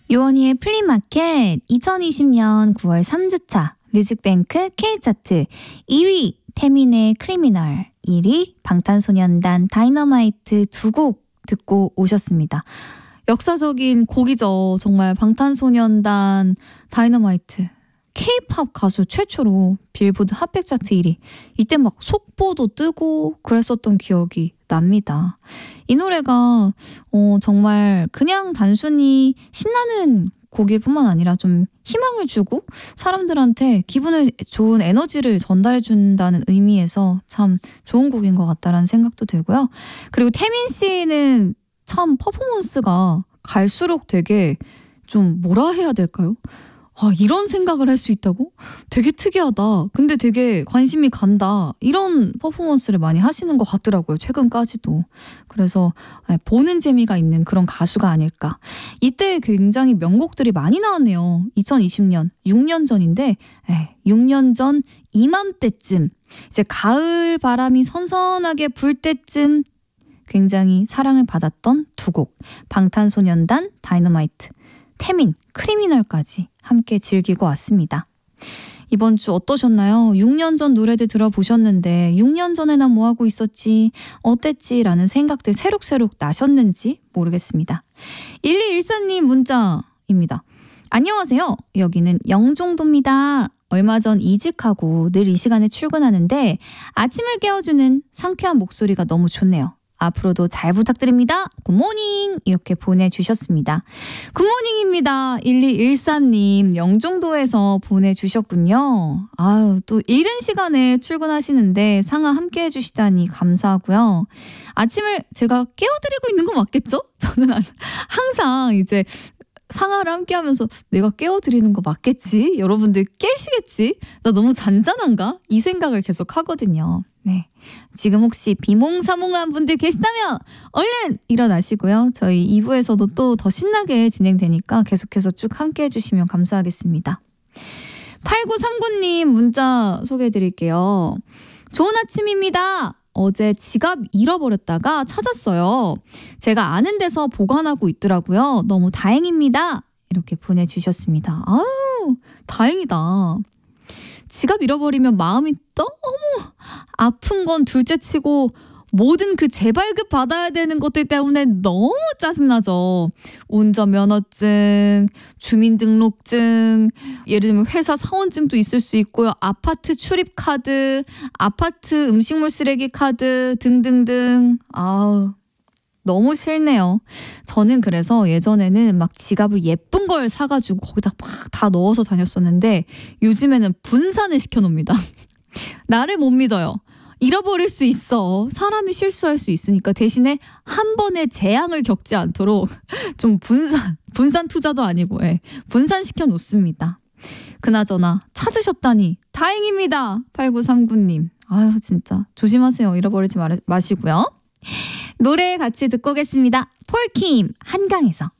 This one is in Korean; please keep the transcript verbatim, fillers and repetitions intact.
요원이의 플리마켓 이천이십 년 구월 삼 주차 뮤직뱅크 K차트 이 위 태민의 크리미널, 일 위 방탄소년단 다이너마이트 두 곡 듣고 오셨습니다. 역사적인 곡이죠. 정말 방탄소년단 다이너마이트 K-팝 가수 최초로 빌보드 핫백 차트 일 위. 이때 막 속보도 뜨고 그랬었던 기억이 납니다. 이 노래가 어, 정말 그냥 단순히 신나는 곡일 뿐만 아니라 좀 희망을 주고 사람들한테 기분을 좋은 에너지를 전달해 준다는 의미에서 참 좋은 곡인 것 같다라는 생각도 들고요. 그리고 태민 씨는 참 퍼포먼스가 갈수록 되게 좀 뭐라 해야 될까요? 와, 이런 생각을 할 수 있다고? 되게 특이하다. 근데 되게 관심이 간다. 이런 퍼포먼스를 많이 하시는 것 같더라고요. 최근까지도. 그래서 보는 재미가 있는 그런 가수가 아닐까. 이때 굉장히 명곡들이 많이 나왔네요. 이천이십 년, 육 년 전인데 에이, 육 년 전 이맘때쯤 이제 가을 바람이 선선하게 불 때쯤 굉장히 사랑을 받았던 두 곡. 방탄소년단 다이너마이트, 태민, 크리미널까지 함께 즐기고 왔습니다. 이번 주 어떠셨나요? 육 년 전 노래들 들어보셨는데 육 년 전에 난 뭐하고 있었지? 어땠지? 라는 생각들 새록새록 나셨는지 모르겠습니다. 일이일사 님 문자입니다. 안녕하세요. 여기는 영종도입니다. 얼마 전 이직하고 늘 이 시간에 출근하는데 아침을 깨워주는 상쾌한 목소리가 너무 좋네요. 앞으로도 잘 부탁드립니다. 굿모닝 이렇게 보내주셨습니다. 굿모닝입니다. 일이일사 님 영종도에서 보내주셨군요. 아유, 또 이른 시간에 출근하시는데 상하 함께 해주시다니 감사하고요. 아침을 제가 깨워드리고 있는 거 맞겠죠? 저는 항상 이제 상하를 함께 하면서 내가 깨워드리는 거 맞겠지? 여러분들 깨시겠지? 나 너무 잔잔한가? 이 생각을 계속 하거든요. 네, 지금 혹시 비몽사몽한 분들 계시다면 얼른 일어나시고요. 저희 이 부에서도 또 더 신나게 진행되니까 계속해서 쭉 함께 해주시면 감사하겠습니다. 팔구삼구 님 문자 소개해드릴게요. 좋은 아침입니다. 어제 지갑 잃어버렸다가 찾았어요. 제가 아는 데서 보관하고 있더라고요. 너무 다행입니다. 이렇게 보내주셨습니다. 아유, 다행이다. 지갑 잃어버리면 마음이 너무 아픈 건 둘째치고 모든 그 재발급 받아야 되는 것들 때문에 너무 짜증나죠. 운전면허증, 주민등록증, 예를 들면 회사 사원증도 있을 수 있고요. 아파트 출입카드, 아파트 음식물 쓰레기 카드 등등등. 아우, 너무 싫네요. 저는 그래서 예전에는 막 지갑을 예쁜 걸 사가지고 거기다 막 다 넣어서 다녔었는데 요즘에는 분산을 시켜놓습니다. 나를 못 믿어요. 잃어버릴 수 있어. 사람이 실수할 수 있으니까 대신에 한 번에 재앙을 겪지 않도록 좀 분산, 분산 투자도 아니고 예, 분산시켜 놓습니다. 그나저나 찾으셨다니 다행입니다. 팔구삼구 님. 아유, 진짜 조심하세요. 잃어버리지 마, 마시고요. 노래 같이 듣고 오겠습니다. 폴킴 한강에서.